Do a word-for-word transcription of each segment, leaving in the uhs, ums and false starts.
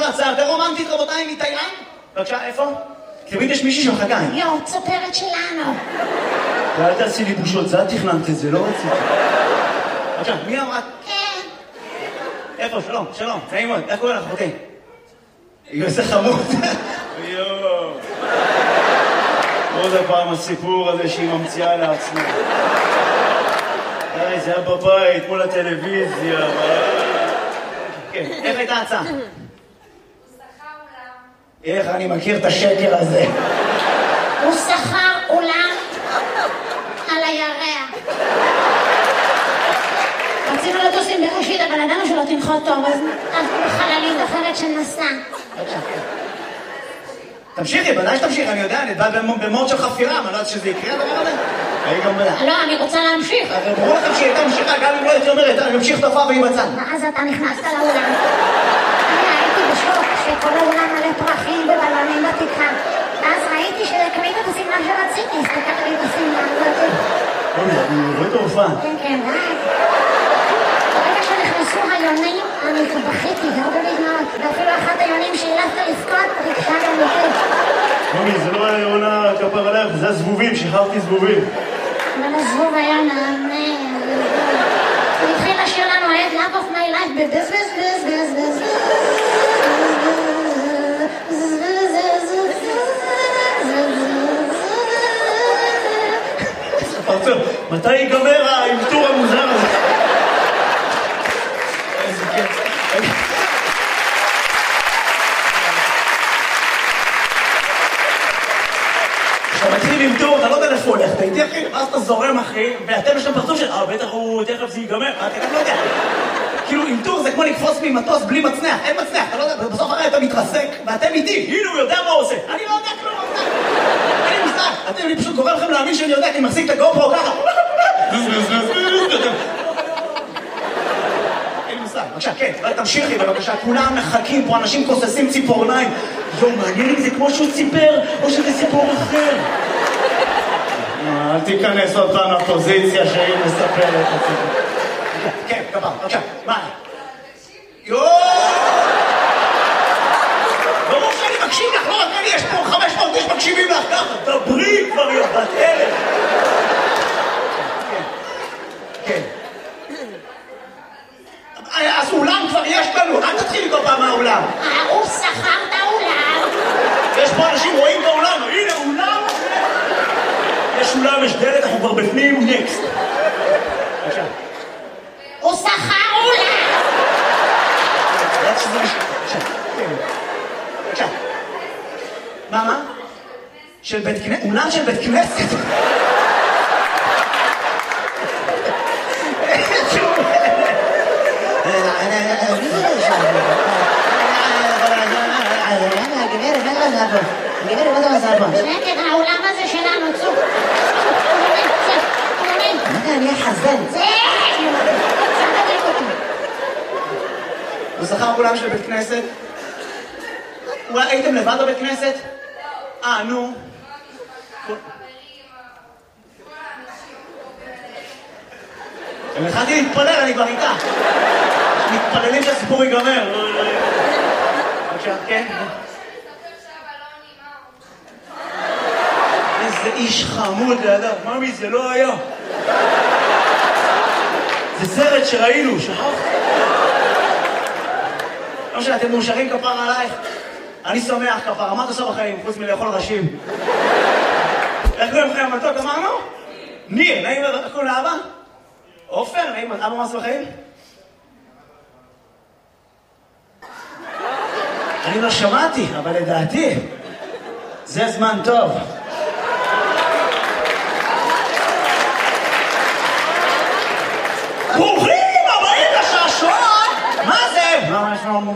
הצעה יותר רומנטית, רבותיי, מתאילנד? בבקשה, איפה? תמיד יש מישהי שמחכה. יו, צופרת שלנו. ואל תעשי לי בושות, זה את תכננת את זה, לא רציתי. בבקשה, מי אמרת? כן. איפה? שלום, שלום, נעים מאוד, איך קוראים לך, אחותי? איזה חמוד. יואו. עוד הפעם הסיפור הזה שהיא ממציאה לעצמה. די, זה היה בבית, מול הטלוויזיה. כן, איך הייתה ההצעה? הוא שכר אולם. איך אני מכיר את השקר הזה? הוא שכר אולם על הירח. רצינו לטוס עם בראשית, אבל ידענו שלא תנחות טוב, אז בחללית אחרת שנסע. תמשיכי, בוודאי שתמשיכי, אני יודע, אני בא במוד של חפירה, אני לא יודעת שזה יקרה הדבר הזה. לא, אני רוצה להמשיך. הרי ברור לכם שהיא הייתה ממשיכה, גם אם לא הייתי אומרת, אני ממשיך תופעה והיא בצד. ואז אתה נכנסת לאולם. אני הייתי בשוק שכל האולם מלא פרחים ובלונים בתקרה. ואז ראיתי שקנית את השמלה שרציתי, הסתכלתי את השמלה הזאת. אוי, אני רואה את ההופעה. כן, כן, ואז. ברגע שנכנסו היונים, אני בכיתי, גרדו לי דמעות. ואפילו אחת היונים שהילפת לבכות, ריגשה גם אותי. מומי, זה לא היה יונה כפר עליך, זה הזבובים, שחררתי זבובים. אבל הזבוב היה נענה. הוא התחיל לשיר לנו את Love of my life בבז בז בז בז בז פרצוף, מתי ייגמר האלתור המוזר הזה? איזה כיף. כשאתה מתחיל עם טור, אתה לא יודע איפה הולך, אתה איתי אחי, ואז אתה זורם אחי, ואתם יש להם פרצוף של, אה, בטח הוא, תכף זה ייגמר, אתה גם לא יודע. כאילו, עם טור זה כמו לקפוץ ממטוס בלי מצנח, אין מצנח, אתה לא יודע, בסוף הרי אתה מתרסק, ואתם איתי, הנה הוא יודע מה הוא עושה. אני לא יודע כלום, אני מושג, אתם, אני פשוט קורא לכם להאמין שאני יודע, כי אני מחזיק את הגופרו ככה. אין מושג, בבקשה, כן, תמשיכי בבקשה, כולם מחכים פה, אנשים כוססים ציפורניים. יום, מעניין אם זה כמו שהוא ציפר, או שזה סיפור אחר. אל תיכנס עוד פעם לפוזיציה שהיא מספרת את הסיפור. כן, גבר, בבקשה, מה? יואו! ברור שאני מקשיב לך, לא רק אני, יש פה חמש מאות איש מקשיבים לך ככה, דברי כבר יא בת אלף. כן. אז אולם כבר יש לנו, אל תתחיל כל פעם מהאולם. הוא שכר את האולם. יש פה אנשים רואים באולם, הנה אולם. יש אולם, יש דלת, אנחנו כבר בפנים, נקסט. בבקשה. הוא שכר אולם. בבקשה. מה, מה? של בית כנסת? אולם של בית כנסת? גברת, מה זה מזל פה? שקט, האולם הזה שלנו, צוק. מה, אני אחזן. זה! תדליק אותי. הוא שכר אולם של בית כנסת? אולי הייתם לבד בבית כנסת? אה, נו. אני התחלתי להתפלל, אני כבר איתה. מתפללים שהסיפור ייגמר. בבקשה, כן? איזה איש חמוד לידיו, ממי, זה לא היה. זה סרט שראינו, שכחת? לא משנה, אתם מאושרים כפר עלייך? אני שמח כפר, מה אתה עושה בחיים, חוץ מלאכול ראשים? איך קוראים לכם המתוק, אמרנו? ניר, נעים, איך קוראים לאבא? עופר, נעים, אבא מה עושה בחיים? אני לא שמעתי, אבל לדעתי, זה זמן טוב. ברוכים הבאים לשעשועון! מה זה? מה יש לנו?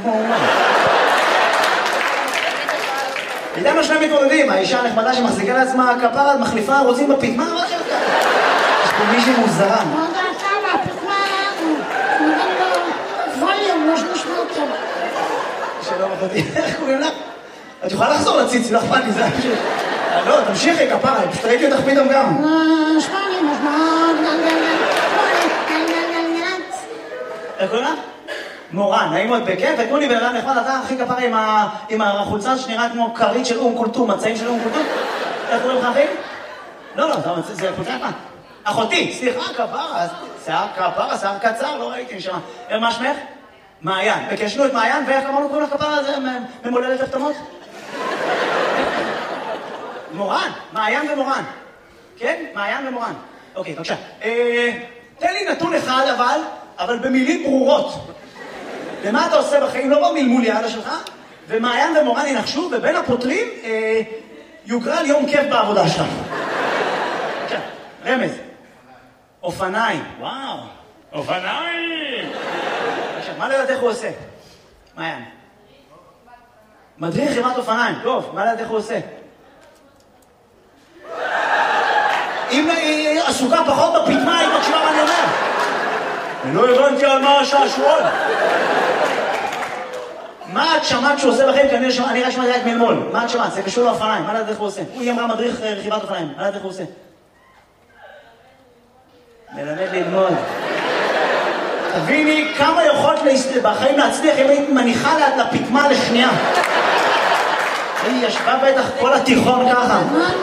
איתנו שני מתמודדים, האישה הנחמדה שמחזיקה לעצמה כפרה, מחליפה רוצים בפיטמה, מה שלך? יש פה מישהי מוזרה. לא יודעת כמה, הפיטמה, נראה לו ווליום, יש נשמע טוב. שלום אחותי, איך קוראים לך? את יכולה לחזור לציץ, לא אכפת לי, זה פשוט. לא, תמשיכי כפרה, פשוט ראיתי אותך פתאום גם. שמונה, נשמע, איך קוראים לך? מורן, נעים מאוד בכיף, ותנו לי בן אדם נחמד, אתה הכי כפרה עם, ה... עם החולצה שנראית כמו כרית של אום כולתום, מצעים של אום כולתום. איך קוראים לך אחי? לא, לא, זה, זה חולצה נחמד. אחותי, סליחה, כפרה, שיער כפרה, שיער קצר, לא ראיתי נשמה. מה שמך? מעיין. בקשנו את מעיין, ואיך אמרנו קוראים לך כפרה, זה ממולדת הפתמות? מורן, מעיין ומורן. כן? מעיין ומורן. אוקיי, בבקשה. אה, תן לי נתון אחד, אבל, אבל במילים ברורות. ומה אתה עושה בחיים? לא במלמול יעלה שלך, ומעיין ומורן ינחשו, ובין הפותרים אה, יוגרל יום כיף בעבודה שלך. בבקשה, רמז. אופניים. וואו. אופניים! בבקשה, מה לדעת איך הוא עושה? מעיין. מדריך חברת אופניים. טוב, מה לדעת איך הוא עושה? אם היא עסוקה פחות בפתמה, היא מקשיבה מה אני אומר. אני לא הבנתי על מה השעשועון. מה את שמעת שהוא עושה בחיים? כי אני נראה שמעתי רק מלמול. מה את שמעת? זה קשור לאופניים. מה לדעת איך הוא עושה? הוא אמרה מדריך רכיבת אופניים. מה לדעת איך הוא עושה? מלמד ללמוד. תביני כמה יכולת בחיים להצליח אם היית מניחה לפתמה לשנייה. היא ישבה בטח כל התיכון ככה.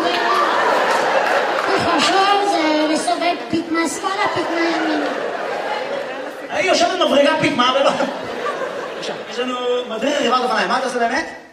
לסובב פתמה שמאלה, פתמה ימינה. היא יושבת מבריגה פתמה ולא... עכשיו, יש לנו מדריך רכיבת אופניים, מה אתה עושה באמת?